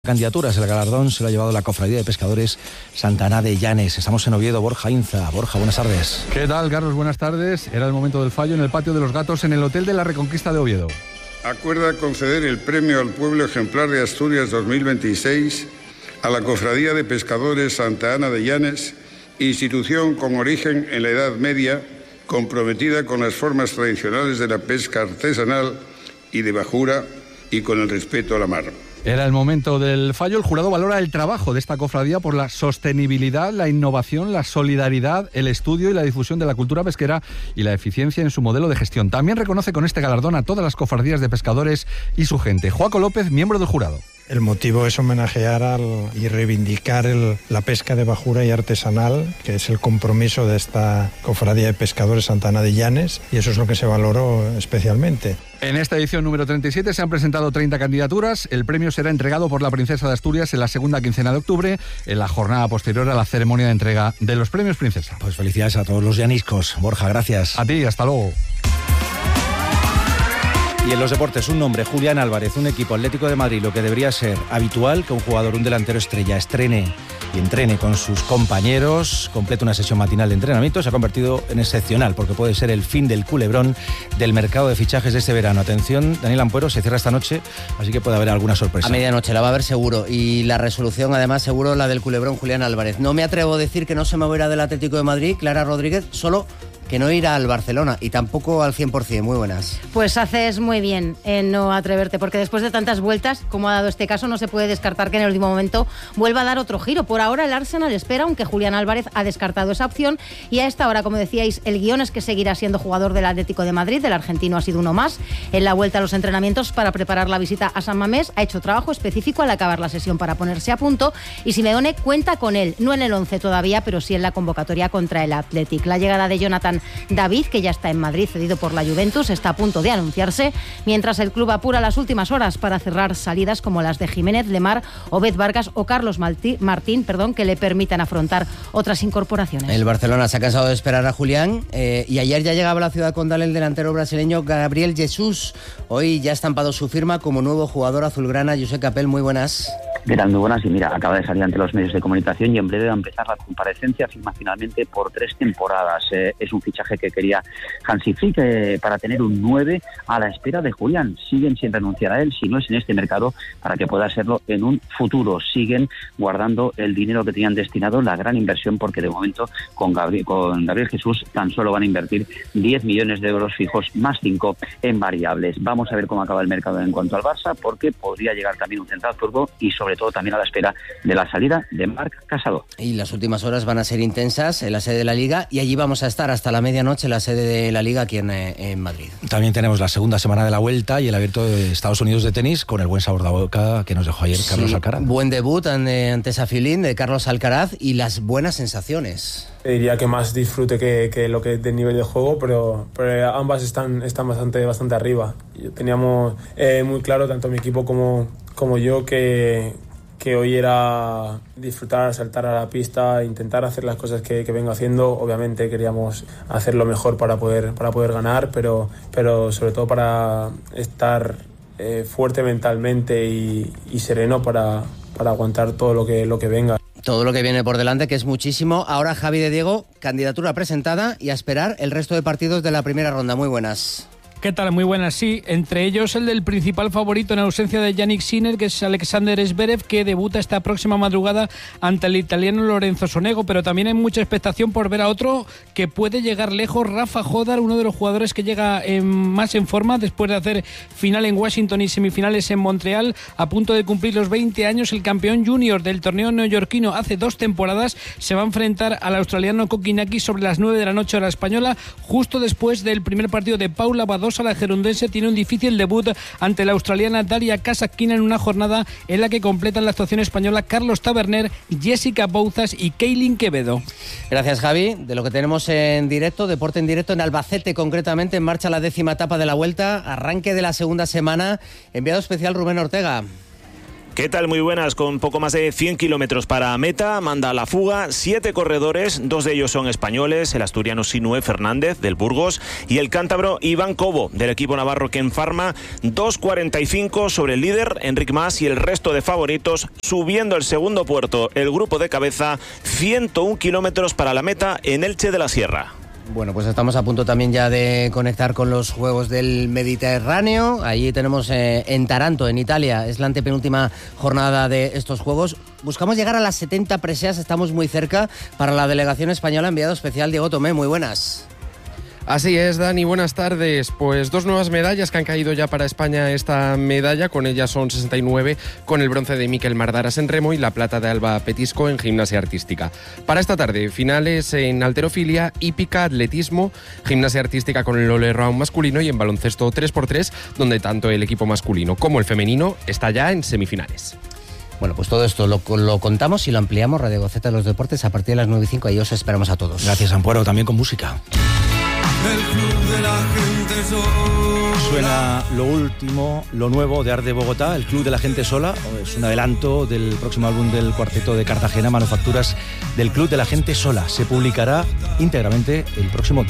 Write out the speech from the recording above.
Candidaturas, el galardón se lo ha llevado la Cofradía de Pescadores Santa Ana de Llanes. Estamos en Oviedo. Borja Inza. Borja, buenas tardes. ¿Qué tal, Carlos? Buenas tardes. Era el momento del fallo en el Patio de los Gatos en el Hotel de la Reconquista de Oviedo. Acuerda conceder el premio al pueblo ejemplar de Asturias 2026 a la Cofradía de Pescadores Santa Ana de Llanes, institución con origen en la Edad Media, comprometida con las formas tradicionales de la pesca artesanal y de bajura y con el respeto a la mar. Era el momento del fallo. El jurado valora el trabajo de esta cofradía por la sostenibilidad, la innovación, la solidaridad, el estudio y la difusión de la cultura pesquera y la eficiencia en su modelo de gestión. También reconoce con este galardón a todas las cofradías de pescadores y su gente. Joaco López, miembro del jurado. El motivo es homenajear y reivindicar la pesca de bajura y artesanal, que es el compromiso de esta Cofradía de Pescadores Santa Ana de Llanes, y eso es lo que se valoró especialmente. En esta edición número 37 se han presentado 30 candidaturas. El premio será entregado por la Princesa de Asturias en la segunda quincena de octubre, en la jornada posterior a la ceremonia de entrega de los premios Princesa. Pues felicidades a todos los llaniscos. Borja, gracias. A ti, hasta luego. Y en los deportes, un nombre, Julián Álvarez, un equipo Atlético de Madrid, lo que debería ser habitual que un jugador, un delantero estrella, estrene y entrene con sus compañeros, complete una sesión matinal de entrenamiento, se ha convertido en excepcional, porque puede ser el fin del culebrón del mercado de fichajes de este verano. Atención, Daniel Ampuero, se cierra esta noche, así que puede haber alguna sorpresa. A medianoche la va a haber seguro, y la resolución además seguro la del culebrón Julián Álvarez. No me atrevo a decir que no se moverá del Atlético de Madrid, Clara Rodríguez, solo que no irá al Barcelona y tampoco al 100%. Muy buenas. Pues haces muy bien en no atreverte, porque después de tantas vueltas, como ha dado este caso, no se puede descartar que en el último momento vuelva a dar otro giro. Por ahora el Arsenal espera, aunque Julián Álvarez ha descartado esa opción, y a esta hora, como decíais, el guión es que seguirá siendo jugador del Atlético de Madrid. El argentino ha sido uno más en la vuelta a los entrenamientos para preparar la visita a San Mamés. Ha hecho trabajo específico al acabar la sesión para ponerse a punto, y Simeone cuenta con él, no en el 11 todavía, pero sí en la convocatoria contra el Athletic. La llegada de Jonathan David, que ya está en Madrid, cedido por la Juventus, está a punto de anunciarse, mientras el club apura las últimas horas para cerrar salidas como las de Jiménez, Lemar, Obed Vargas o Carlos Martín, que le permitan afrontar otras incorporaciones. El Barcelona se ha cansado de esperar a Julián, y ayer ya llegaba a la ciudad condal el delantero brasileño Gabriel Jesus. Hoy ya ha estampado su firma como nuevo jugador azulgrana. Josep Capel, muy buenas. ¿Qué tal? Muy buenas. Y mira, acaba de salir ante los medios de comunicación y en breve va a empezar la comparecencia. Firma finalmente por 3 temporadas. Es un fichaje que quería Hansi Flick para tener un 9 a la espera de Julián. Siguen sin renunciar a él, si no es en este mercado, para que pueda serlo en un futuro. Siguen guardando el dinero que tenían destinado, la gran inversión, porque de momento con Gabriel Jesús tan solo van a invertir 10 millones de euros fijos más 5 en variables. Vamos a ver cómo acaba el mercado en cuanto al Barça, porque podría llegar también un central zurdo y sobre todo también a la espera de la salida de Marc Casado. Y las últimas horas van a ser intensas en la sede de la Liga, y allí vamos a estar hasta la medianoche en la sede de la Liga aquí en Madrid. También tenemos la segunda semana de la Vuelta y el Abierto de Estados Unidos de tenis, con el buen sabor de boca que nos dejó ayer Carlos Alcaraz. Buen debut ante Safilín de Carlos Alcaraz y las buenas sensaciones. Diría que más disfrute que lo que del nivel de juego, pero ambas están bastante arriba. Teníamos muy claro, tanto mi equipo como yo, que hoy era disfrutar, saltar a la pista, intentar hacer las cosas que vengo haciendo. Obviamente queríamos hacerlo mejor para poder ganar, pero sobre todo para estar fuerte mentalmente y sereno para aguantar todo lo que venga. Todo lo que viene por delante, que es muchísimo. Ahora Javi de Diego, candidatura presentada, y a esperar el resto de partidos de la primera ronda. Muy buenas. ¿Qué tal? Muy buenas, sí. Entre ellos el del principal favorito en ausencia de Yannick Sinner, que es Alexander Zverev, que debuta esta próxima madrugada ante el italiano Lorenzo Sonego, pero también hay mucha expectación por ver a otro que puede llegar lejos, Rafa Jodar, uno de los jugadores que llega más en forma después de hacer final en Washington y semifinales en Montreal, a punto de cumplir los 20 años. El campeón junior del torneo neoyorquino hace 2 temporadas se va a enfrentar al australiano Kokinaki sobre las 9 de la noche hora española, justo después del primer partido de Paula Badosa. La gerundense tiene un difícil debut ante la australiana Daria Kasatkina en una jornada en la que completan la actuación española Carlos Taberner, Jessica Bouzas y Keilin Quevedo. Gracias, Javi. De lo que tenemos en directo, deporte en directo en Albacete, concretamente en marcha la 10ª etapa de la Vuelta, arranque de la segunda semana. Enviado especial Rubén Ortega. ¿Qué tal? Muy buenas. Con poco más de 100 kilómetros para meta, manda la fuga 7 corredores, 2 de ellos son españoles, el asturiano Sinué Fernández del Burgos y el cántabro Iván Cobo del equipo navarro Ken Pharma. 2.45 sobre el líder Enric Mas y el resto de favoritos subiendo el segundo puerto, el grupo de cabeza, 101 kilómetros para la meta en Elche de la Sierra. Bueno, pues estamos a punto también ya de conectar con los Juegos del Mediterráneo. Allí tenemos en Taranto, en Italia, es la antepenúltima jornada de estos Juegos. Buscamos llegar a las 70 preseas, estamos muy cerca. Para la delegación española, enviado especial Diego Tomé, muy buenas. Así es, Dani, buenas tardes. Pues 2 nuevas medallas que han caído ya para España esta medalla, con ellas son 69, con el bronce de Miquel Mardaras en remo y la plata de Alba Petisco en gimnasia artística. Para esta tarde, finales en halterofilia, hípica, atletismo, gimnasia artística con el all-around masculino y en baloncesto 3x3, donde tanto el equipo masculino como el femenino está ya en semifinales. Bueno, pues todo esto lo contamos y lo ampliamos. Radio Gaceta de los Deportes a partir de las 9:05. Ahí os esperamos a todos. Gracias, Ampuero, también con música. El club de la gente sola. Suena lo último, lo nuevo de Arde Bogotá, el club de la gente sola. Es un adelanto del próximo álbum del cuarteto de Cartagena, Manufacturas del club de la gente sola. Se publicará íntegramente el próximo